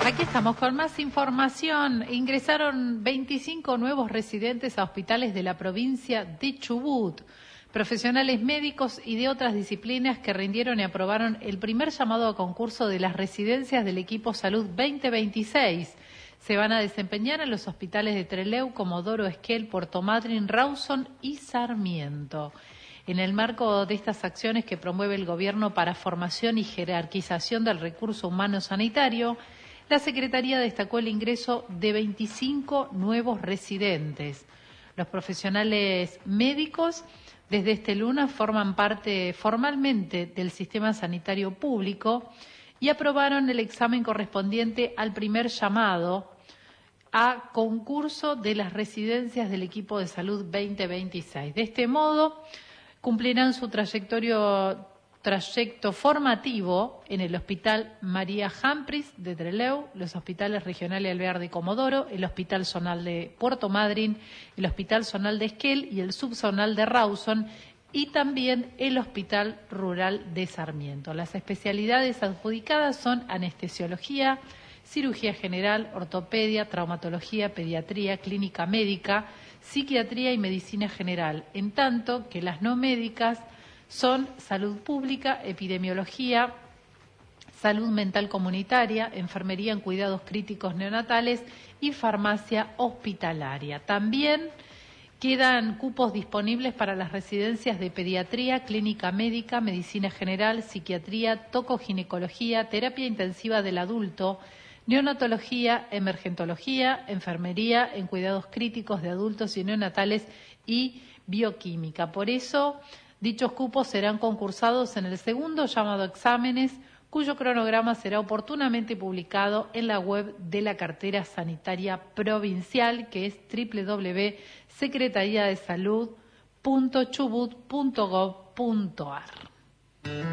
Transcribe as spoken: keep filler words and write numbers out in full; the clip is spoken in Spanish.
Aquí estamos con más información. Ingresaron veinticinco nuevos residentes a hospitales de la provincia de Chubut, profesionales médicos y de otras disciplinas que rindieron y aprobaron el primer llamado a concurso de las residencias del equipo Salud veinte veintiséis. Se van a desempeñar en los hospitales de Trelew, Comodoro, Esquel, Puerto Madryn, Rawson y Sarmiento. En el marco de estas acciones que promueve el Gobierno para formación y jerarquización del recurso humano sanitario, la Secretaría destacó el ingreso de veinticinco nuevos residentes. Los profesionales médicos desde este lunes forman parte formalmente del sistema sanitario público y aprobaron el examen correspondiente al primer llamado a concurso de las residencias del equipo de salud veinte veintiséis. De este modo, cumplirán su trayectorio, trayecto formativo en el Hospital María Humphreys de Trelew, los hospitales regionales Alvear de Comodoro, el Hospital Zonal de Puerto Madryn, el Hospital Zonal de Esquel y el Subzonal de Rawson, y también el Hospital Rural de Sarmiento. Las especialidades adjudicadas son anestesiología, cirugía general, ortopedia, traumatología, pediatría, clínica médica, psiquiatría y medicina general, en tanto que las no médicas son salud pública, epidemiología, salud mental comunitaria, enfermería en cuidados críticos neonatales y farmacia hospitalaria. También quedan cupos disponibles para las residencias de pediatría, clínica médica, medicina general, psiquiatría, tocoginecología, terapia intensiva del adulto, neonatología, emergentología, enfermería en cuidados críticos de adultos y neonatales y bioquímica. Por eso, dichos cupos serán concursados en el segundo llamado a exámenes, cuyo cronograma será oportunamente publicado en la web de la Cartera Sanitaria Provincial, que es doble u doble u doble u punto secretaría de salud punto chubut punto gov punto ar.